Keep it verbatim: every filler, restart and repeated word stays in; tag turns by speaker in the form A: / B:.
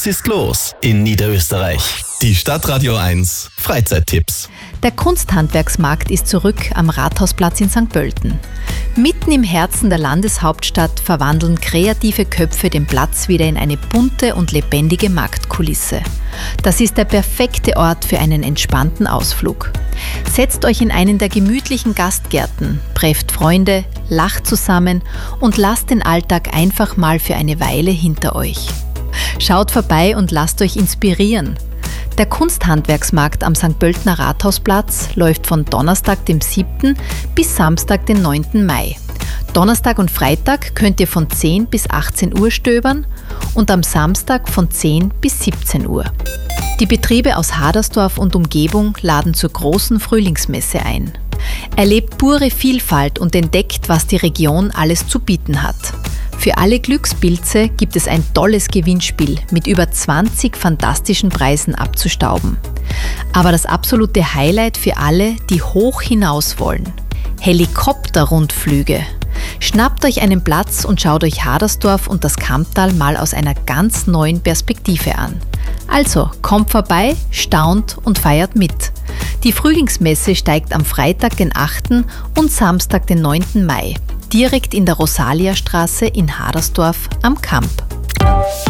A: Was ist los in Niederösterreich? Die Stadtradio eins Freizeittipps.
B: Der Kunsthandwerksmarkt ist zurück am Rathausplatz in Sankt Pölten. Mitten im Herzen der Landeshauptstadt verwandeln kreative Köpfe den Platz wieder in eine bunte und lebendige Marktkulisse. Das ist der perfekte Ort für einen entspannten Ausflug. Setzt euch in einen der gemütlichen Gastgärten, trefft Freunde, lacht zusammen und lasst den Alltag einfach mal für eine Weile hinter euch. Schaut vorbei und lasst euch inspirieren. Der Kunsthandwerksmarkt am Sankt Pöltener Rathausplatz läuft von Donnerstag, dem siebten bis Samstag, den neunten Mai. Donnerstag und Freitag könnt ihr von zehn bis achtzehn Uhr stöbern und am Samstag von zehn bis siebzehn Uhr. Die Betriebe aus Hadersdorf und Umgebung laden zur großen Frühlingsmesse ein. Erlebt pure Vielfalt und entdeckt, was die Region alles zu bieten hat. Für alle Glückspilze gibt es ein tolles Gewinnspiel mit über zwanzig fantastischen Preisen abzustauben. Aber das absolute Highlight für alle, die hoch hinaus wollen: Helikopterrundflüge. Schnappt euch einen Platz und schaut euch Hadersdorf und das Kamptal mal aus einer ganz neuen Perspektive an. Also kommt vorbei, staunt und feiert mit. Die Frühlingsmesse steigt am Freitag, den achten und Samstag, den neunten Mai. Direkt in der Rosalia-Straße in Hadersdorf am Kamp.